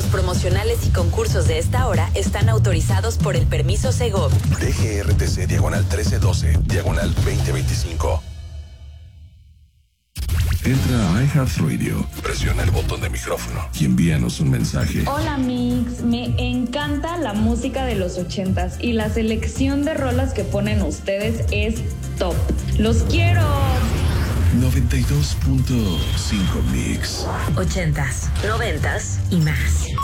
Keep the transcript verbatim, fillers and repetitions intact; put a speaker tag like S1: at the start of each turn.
S1: promocionales y concursos de esta hora están autorizados por el permiso Segov.
S2: D G R T C diagonal trece doce, diagonal veinte veinticinco.
S3: Entra a iHeartRadio,
S2: presiona el botón de micrófono
S3: y envíanos un mensaje.
S4: Hola Mix, me encanta la música de los ochentas y la selección de rolas que ponen ustedes es top. ¡Los quiero!
S3: noventa y dos punto cinco Mix.
S1: Ochentas, noventas y más.